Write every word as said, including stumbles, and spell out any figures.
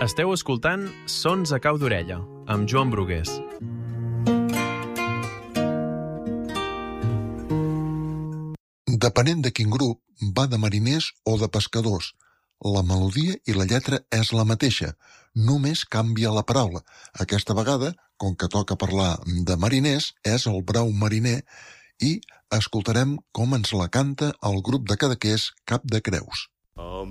Esteu escoltant Sons a cau d'orella, amb Joan Brugués. Depenent de quin grup, va de mariners o de pescadors. La melodia i la lletra és la mateixa, només canvia la paraula. Aquesta vegada, com que toca parlar de mariners, és el brau mariner i escoltarem com ens la canta el grup de Cadaqués Cap de Creus. A